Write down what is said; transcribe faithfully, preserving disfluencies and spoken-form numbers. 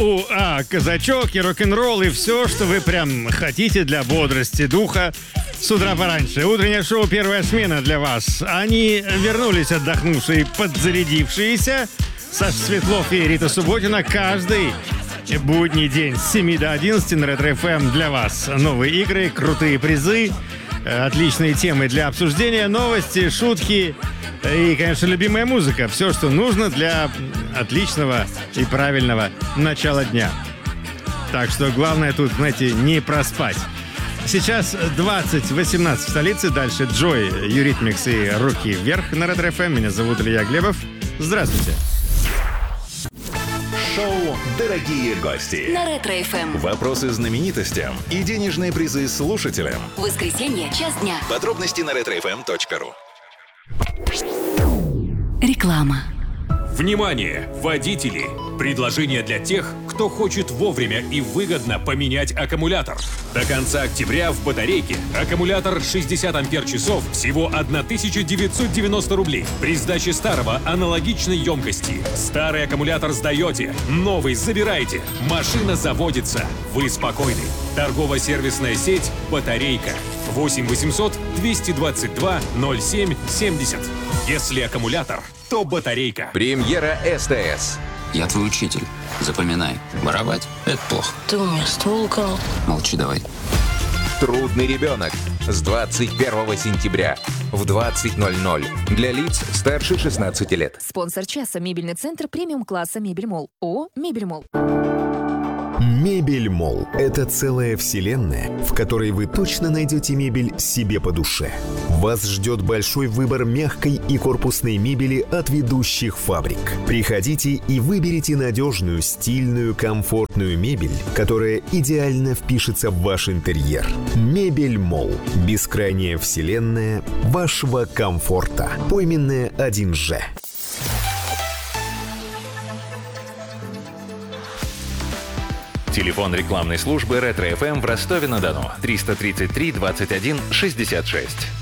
У А, казачок и рок-н-ролл, и все, что вы прям хотите для бодрости духа с утра пораньше. Утреннее шоу «Первая смена» для вас. Они вернулись отдохнувшие, подзарядившиеся. Саша Светлов и Рита Субботина каждый будний день с семи до одиннадцати на Ретро эф эм для вас. Новые игры, крутые призы, отличные темы для обсуждения, новости, шутки и, конечно, любимая музыка. Все, что нужно для отличного и правильного начала дня. Так что главное тут, знаете, не проспать. Сейчас двадцать восемнадцать в столице. Дальше Джой, Юритмикс и Руки вверх на Ретро эф эм. Меня зовут Илья Глебов. Здравствуйте. Шоу «Дорогие гости» на Ретро эф эм. Вопросы знаменитостям и денежные призы слушателям. Воскресенье, час дня. Подробности на ретро эф эм точка ру. Реклама. Внимание, водители! Предложение для тех, кто хочет вовремя и выгодно поменять аккумулятор. До конца октября в батарейке аккумулятор шестьдесят ампер-часов всего тысяча девятьсот девяносто рублей. При сдаче старого аналогичной емкости. Старый аккумулятор сдаете, новый забираете. Машина заводится. Вы спокойны. Торгово-сервисная сеть «Батарейка». восемь восемьсот двести двадцать два ноль семь семьдесят. Если аккумулятор, то батарейка. Премьера СТС. Я твой учитель. Запоминай. Воровать — это плохо. Ты у меня ствол украл. Молчи давай. Трудный ребенок. С двадцать первого сентября в двадцать ноль ноль. Для лиц старше шестнадцати лет. Спонсор часа — мебельный центр премиум-класса «Мебель-Молл». ООО «Мебель-Молл». Мебель-Молл – это целая вселенная, в которой вы точно найдете мебель себе по душе. Вас ждет большой выбор мягкой и корпусной мебели от ведущих фабрик. Приходите и выберите надежную, стильную, комфортную мебель, которая идеально впишется в ваш интерьер. Мебель-Молл – бескрайняя вселенная вашего комфорта. Пойменная один же. Телефон рекламной службы Ретро эф эм в Ростове-на-Дону триста тридцать три двадцать один шестьдесят шесть.